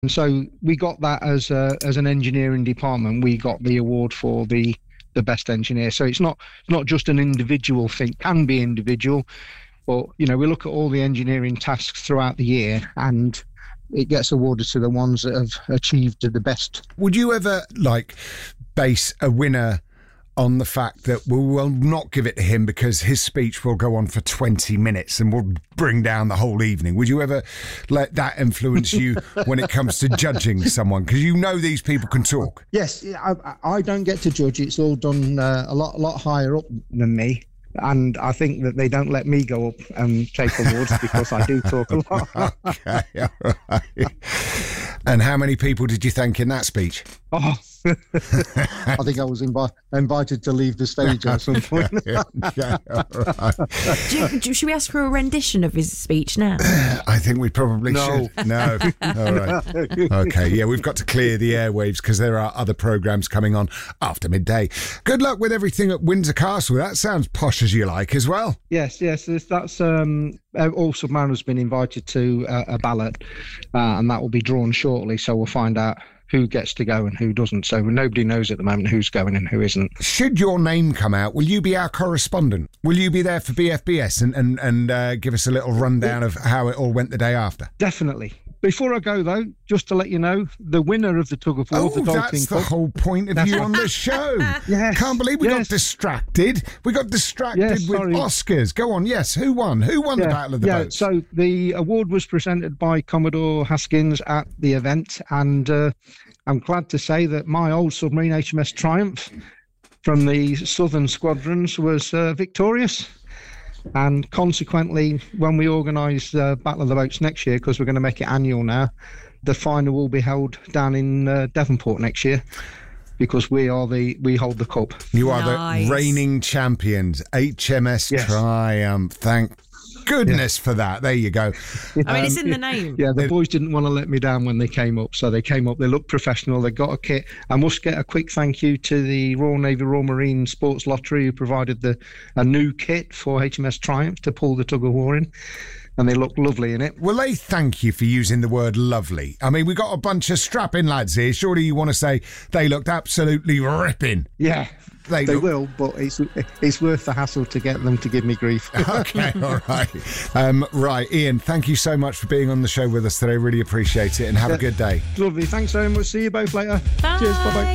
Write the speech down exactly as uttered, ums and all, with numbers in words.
And so we got that as a, as an engineering department. We got the award for the the best engineer. So it's not it's not just an individual thing. It can be individual, but you know we look at all the engineering tasks throughout the year, and it gets awarded to the ones that have achieved the best. Would you ever like base a winner on the fact that we will not give it to him because his speech will go on for twenty minutes and will bring down the whole evening? Would you ever let that influence you when it comes to judging someone? Because you know these people can talk. Yes, I, I don't get to judge. It's all done uh, a lot, a lot higher up than me. And I think that they don't let me go up and take awards because I do talk a lot. Okay, all right. And how many people did you thank in that speech? Oh, I think I was invi- invited to leave the stage at some point. Okay, all right. Do you, do, should we ask for a rendition of his speech now? I think we probably No. should. No. All right. Okay, yeah, we've got to clear the airwaves because there are other programmes coming on after midday. Good luck with everything at Windsor Castle. That sounds posh as you like as well. Yes, yes, that's um, all Submariner has been invited to uh, a ballot, uh, and that will be drawn shortly. So we'll find out who gets to go and who doesn't. So nobody knows at the moment who's going and who isn't. Should your name come out, will you be our correspondent? Will you be there for B F B S and, and, and uh, give us a little rundown of how it all went the day after? Definitely. Before I go, though, just to let you know, the winner of the tug of war, Oh, the Dolphin that's the Cup. whole point of you on the show. Yes, Can't believe we got yes. distracted. We got distracted Yes, with sorry. Oscars. Go on, yes. Who won? Who won the Battle of the yeah. Boats? So the award was presented by Commodore Haskins at the event, and uh, I'm glad to say that my old submarine H M S Triumph from the Southern Squadrons was uh, victorious. And consequently, when we organise uh, Battle of the Boats next year, because we're going to make it annual now, the final will be held down in uh, Devonport next year, because we are the we hold the cup. You are Nice. the reigning champions, H M S Yes. Triumph. Thank goodness for that. There you go. I mean, it's in the name. Yeah, the boys didn't want to let me down when they came up, so they came up. They looked professional. They got a kit. I must get a quick thank you to the Royal Navy Royal Marine Sports Lottery, who provided the a new kit for H M S Triumph to pull the tug of war in, and they looked lovely in it. Well, they thank you for using the word lovely. I mean, we got a bunch of strapping lads here. Surely you want to say they looked absolutely ripping. Yeah, They, they look- will, but it's it's worth the hassle to get them to give me grief. Okay, all right. Um, right, Ian, thank you so much for being on the show with us today. Really appreciate it, and have a good day. Lovely. Thanks very much. See you both later. Bye. Cheers. Bye bye.